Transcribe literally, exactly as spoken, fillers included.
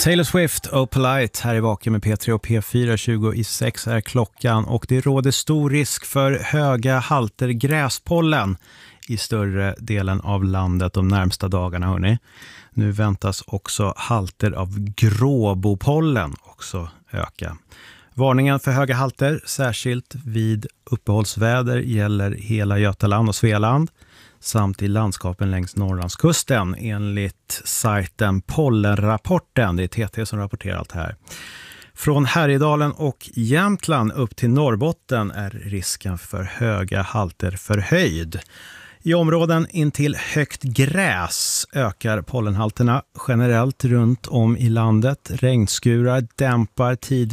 Taylor Swift och Polite här i Vaken med P tre och P fyra. Tjugo i sex är klockan och det råder stor risk för höga halter gräspollen i större delen av landet de närmsta dagarna, hörni. Nu väntas också halter av gråbopollen också öka. Varningen för höga halter, särskilt vid uppehållsväder, gäller hela Götaland och Svealand samt i landskapen längs Norrlandskusten enligt sajten Pollenrapporten. Det är T T som rapporterar allt här. Från Härjedalen och Jämtland upp till Norrbotten är risken för höga halter förhöjd. I områden intill högt gräs ökar pollenhalterna generellt runt om i landet. Regnskurar dämpar tid